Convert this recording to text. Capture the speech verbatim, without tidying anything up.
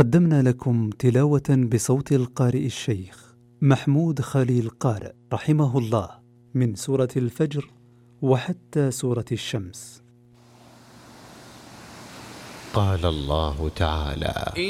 قدمنا لكم تلاوة بصوت القارئ الشيخ محمود خليل قارئ رحمه الله من سورة الفجر وحتى سورة الشمس. قال الله تعالى: